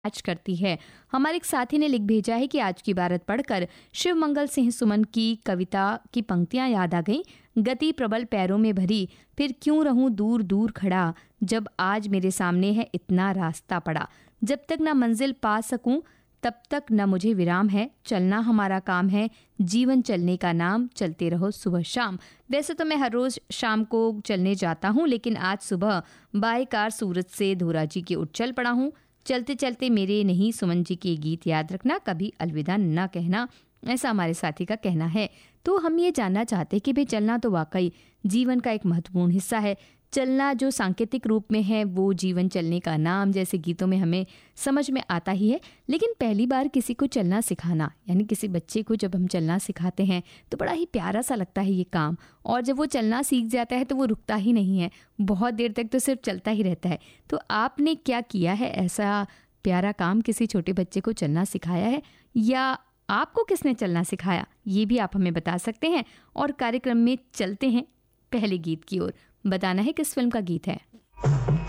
Match करती है। हमारे एक साथी ने लिख भेजा है कि आज की इबारत पढ़कर शिव मंगल सिंह सुमन की कविता की पंक्तियां याद आ गईं। गति प्रबल पैरों में भरी, फिर क्यों रहूं दूर दूर खड़ा, जब आज मेरे सामने है इतना रास्ता पड़ा। जब तक न मंजिल पा सकूं तब तक न मुझे विराम है, चलना हमारा काम है, जीवन चलने का नाम, चलते रहो सुबह शाम। वैसे तो मैं हर रोज शाम को चलने जाता हूँ, लेकिन आज सुबह बाय कार सूरत से धोरा जी की ओर चल पड़ा हूँ। चलते चलते मेरे नहीं सुमन जी के गीत याद रखना, कभी अलविदा न कहना, ऐसा हमारे साथी का कहना है। तो हम ये जानना चाहते हैं कि भाई चलना तो वाकई जीवन का एक महत्वपूर्ण हिस्सा है। चलना जो सांकेतिक रूप में है वो जीवन चलने का नाम जैसे गीतों में हमें समझ में आता ही है, लेकिन पहली बार किसी को चलना सिखाना, यानी किसी बच्चे को जब हम चलना सिखाते हैं तो बड़ा ही प्यारा सा लगता है ये काम। और जब वो चलना सीख जाता है तो वो रुकता ही नहीं है, बहुत देर तक तो सिर्फ चलता ही रहता है। तो आपने क्या किया है ऐसा प्यारा काम, किसी छोटे बच्चे को चलना सिखाया है या आपको किसने चलना सिखाया, ये भी आप हमें बता सकते हैं। और कार्यक्रम में चलते हैं पहले गीत की ओर। बताना है किस फिल्म का गीत है।